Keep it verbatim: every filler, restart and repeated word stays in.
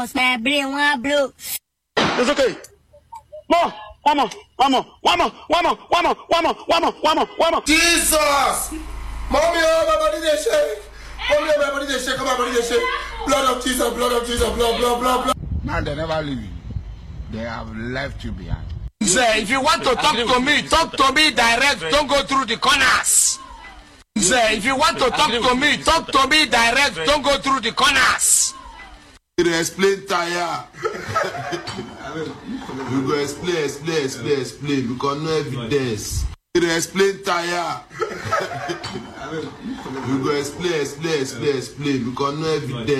My brain one blow. It's okay. More, one more, one more, one more, one more, one more, one more, one more, one more, one more. Jesus! Mommy, oh, my body they shake. Mommy, oh, my body they shake. My body they shake. Blood of Jesus, blood of Jesus, blood, blood, blood, blood. Now they never leave you. They have left you behind. Sir, if you want to talk to me, talk to me direct. Don't go through the corners. Sir, if you want to talk to me, talk to me direct. Don't go through the corners. You explain tire. We go explain, explain, explain, explain. Because no evidence. You explain tire. We go explain, explain, explain, explain. Because no evidence.